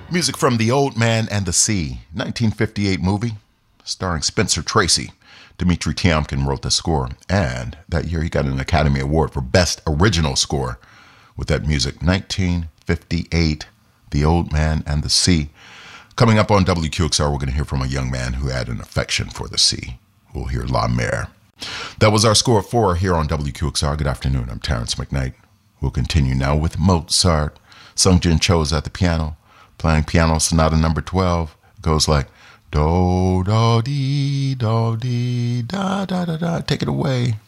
Music from The Old Man and the Sea, 1958 movie, starring Spencer Tracy. Dmitri Tiomkin wrote the score, and that year he got an Academy Award for Best Original Score with that music. 1958, The Old Man and the Sea. Coming up on WQXR, we're going to hear from a young man who had an affection for the sea. We'll hear La Mer. That was our score for here on WQXR. Good afternoon, I'm Terrence McKnight. We'll continue now with Mozart. Sung Jin Cho is at the piano, playing Piano Sonata number 12. It goes like do, do, dee, da, da, da. Take it away.